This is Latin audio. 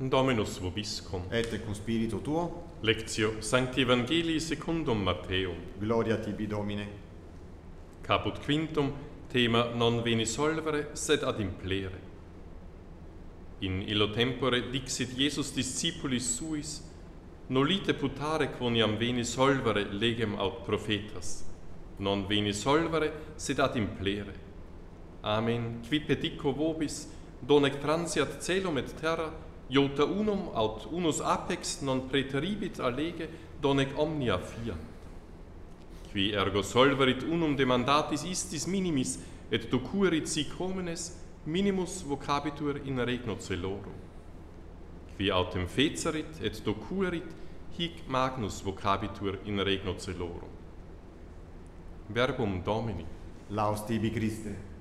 Dominus vobiscum. Et cum spiritu tuo, Lectio Sancti Evangelii secundum Matteum. gloria tibi Domine. Caput quintum, thema non veni solvere, sed ad implere. In illo tempore dixit Iesus discipulis suis, nolite putare quoniam veni solvere legem aut prophetas, non veni solvere, sed ad implere. Amen, qui petico vobis, donec transiat celum et terra, iota unum aut unus apex non praeteribit allege, donec omnia fiat. Qui ergo solverit unum demandatis istis minimis, et docuerit sic homines, minimus vocabitur in regno celorum. Qui autem fecerit et docuerit, hic magnus vocabitur in regno celorum. Verbum Domini. Laus tibi Christe.